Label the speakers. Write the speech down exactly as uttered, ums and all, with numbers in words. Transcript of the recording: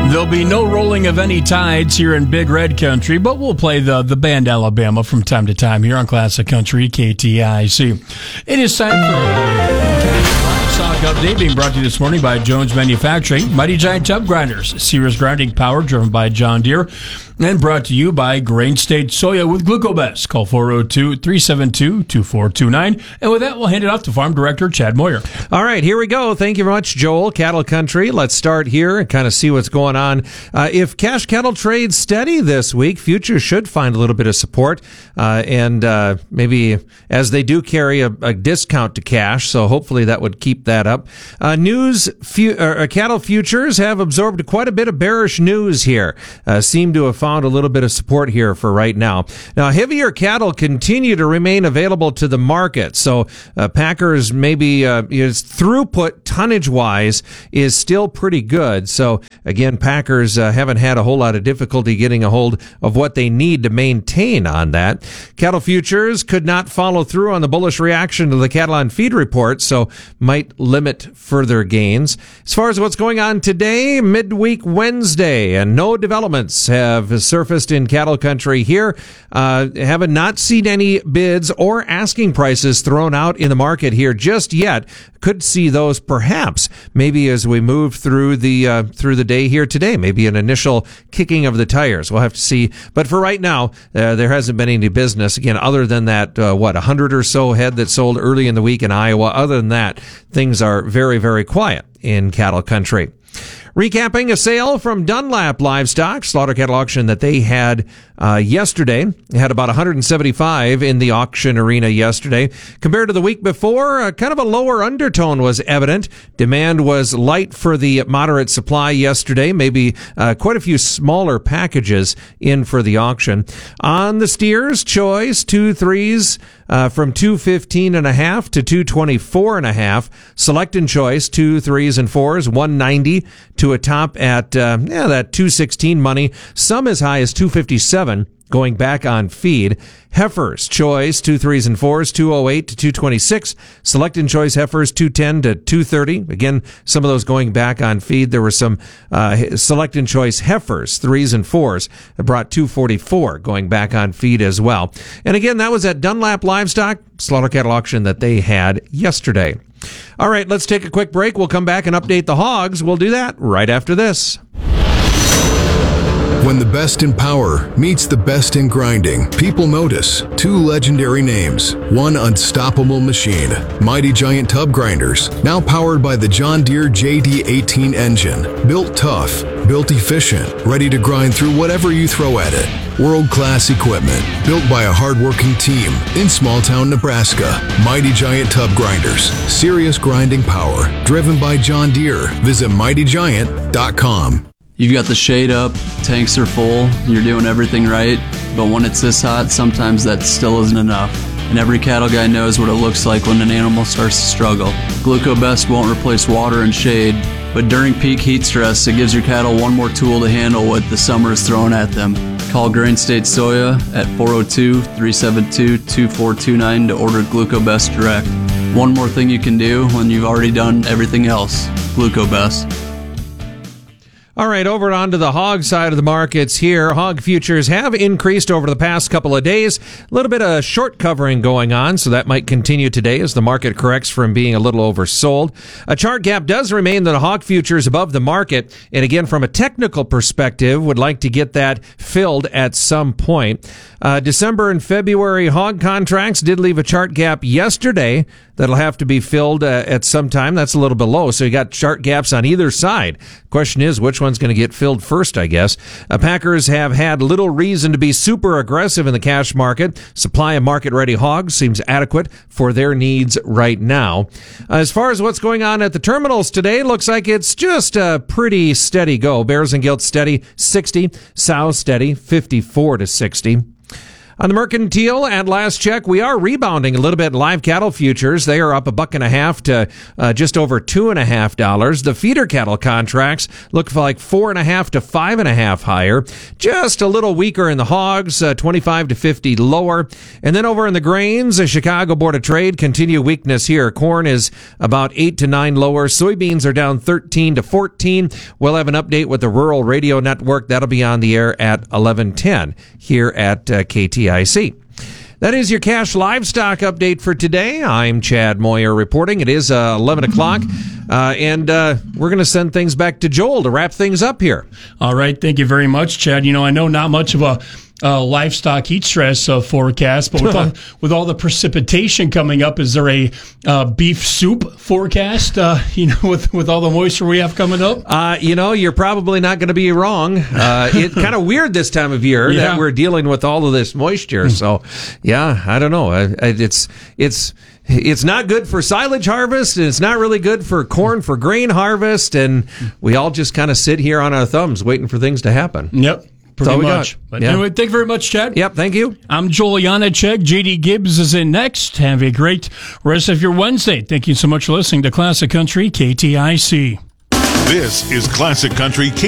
Speaker 1: There'll be no rolling of any tides here in Big Red Country, but we'll play the, the band Alabama from time to time here on Classic Country K T I C. It is time for Stock Update, being brought to you this morning by Jones Manufacturing, Mighty Giant Tub Grinders, serious grinding power driven by John Deere, and brought to you by Grain State Soya with Glucobest. Call four oh two, three seven two, two four two nine. And with that, we'll hand it off to Farm Director Chad Moyer.
Speaker 2: All right, here we go. Thank you very much, Joel. Cattle Country. Let's start here and kind of see what's going on. Uh, if cash cattle trades steady this week, futures should find a little bit of support. Uh, and uh, maybe as they do carry a, a discount to cash, so hopefully that would keep that up. Uh, news, fu- uh, cattle futures have absorbed quite a bit of bearish news here. Uh, seem to have found a little bit of support here for right now. Now, heavier cattle continue to remain available to the market. So, uh, Packers maybe, uh, is throughput tonnage wise is still pretty good. So, again, Packers uh, haven't had a whole lot of difficulty getting a hold of what they need to maintain on that. Cattle futures could not follow through on the bullish reaction to the cattle on feed report, so might limit further gains. As far as what's going on today, midweek Wednesday, and no developments have surfaced in cattle country here. Uh, haven't not seen any bids or asking prices thrown out in the market here just yet. Could see those perhaps maybe as we move through the uh, through the day here today. Maybe an initial kicking of the tires. We'll have to see. But for right now, uh, there hasn't been any business again, other than that uh, what a hundred or so head that sold early in the week in Iowa. Other than that, things are very very quiet in cattle country. Recapping a sale from Dunlap Livestock, slaughter cattle auction that they had uh, yesterday. They had about one hundred seventy-five in the auction arena yesterday. Compared to the week before, uh, kind of a lower undertone was evident. Demand was light for the moderate supply yesterday, maybe uh, quite a few smaller packages in for the auction. On the steers, choice, two threes, Uh, from two fifteen and a half to two twenty-four and a half. Select and choice, two threes and fours, one ninety to a top at, uh, yeah, that two sixteen money. Some as high as two fifty-seven going back on feed. Heifers, choice, two threes and fours, two oh eight to two twenty-six. Select and choice heifers, two ten to two thirty. Again, some of those going back on feed. There were some uh, select and choice heifers, threes and fours, that brought two forty-four going back on feed as well. And again, that was at Dunlap Livestock, slaughter cattle auction that they had yesterday. All right, let's take a quick break. We'll come back and update the hogs. We'll do that right after this.
Speaker 3: When the best in power meets the best in grinding, people notice two legendary names, one unstoppable machine, Mighty Giant Tub Grinders, now powered by the John Deere J D eighteen engine. Built tough, built efficient, ready to grind through whatever you throw at it. World-class equipment, built by a hard-working team in small-town Nebraska. Mighty Giant Tub Grinders, serious grinding power, driven by John Deere. Visit mighty giant dot com.
Speaker 4: You've got the shade up, tanks are full, you're doing everything right, but when it's this hot, sometimes that still isn't enough. And every cattle guy knows what it looks like when an animal starts to struggle. Glucobest won't replace water and shade, but during peak heat stress, it gives your cattle one more tool to handle what the summer is throwing at them. Call Grain State Soya at four oh two, three seven two, two four two nine to order Glucobest direct. One more thing you can do when you've already done everything else. Glucobest.
Speaker 2: All right, over onto the hog side of the markets here. Hog futures have increased over the past couple of days. A little bit of short covering going on, so that might continue today as the market corrects from being a little oversold. A chart gap does remain that the hog futures above the market, and again, from a technical perspective, would like to get that filled at some point. Uh, December and February hog contracts did leave a chart gap yesterday that'll have to be filled uh, at some time. That's a little below, so you got chart gaps on either side. Question is, which one's going to get filled first, I guess. Uh, Packers have had little reason to be super aggressive in the cash market. Supply of market-ready hogs seems adequate for their needs right now. Uh, as far as what's going on at the terminals today, looks like it's just a pretty steady go. Bears and Gilts steady, sixty. Sows steady, fifty-four to sixty. On the Mercantile, at last check, we are rebounding a little bit. Live cattle futures, they are up a buck and a half to uh, just over two and a half dollars. The feeder cattle contracts look for like four and a half to five and a half higher. Just a little weaker in the hogs, uh, twenty-five to fifty lower. And then over in the grains, the Chicago Board of Trade continue weakness here. Corn is about eight to nine lower. Soybeans are down thirteen to fourteen. We'll have an update with the Rural Radio Network. That'll be on the air at eleven ten here at uh, K T I C. That is your cash livestock update for today. I'm Chad Moyer reporting. It is uh, eleven o'clock, uh, and uh, we're going to send things back to Joel to wrap things up here.
Speaker 1: All right. Thank you very much, Chad. You know, I know not much of a uh, livestock heat stress uh, forecast, but with all, with all the precipitation coming up, is there a uh, beef soup forecast, uh, you know, with, with all the moisture we have coming up?
Speaker 2: Uh, you know, you're probably not going to be wrong. Uh, it's kind of weird this time of year
Speaker 1: Yeah.
Speaker 2: that we're dealing with all of this moisture. So, yeah, I don't know. I, I, it's it's it's not good for silage harvest, and it's not really good for corn for grain harvest, and we all just kind of sit here on our thumbs waiting for things to happen.
Speaker 1: Yep. Pretty
Speaker 2: all we
Speaker 1: much.
Speaker 2: got.
Speaker 1: But
Speaker 2: Yeah.
Speaker 1: anyway, thank you very much, Chad.
Speaker 2: Yep, thank you.
Speaker 1: I'm Joel Janacek. J D Gibbs is in next. Have a great rest of your Wednesday. Thank you so much for listening to Classic Country K T I C.
Speaker 5: This is Classic Country K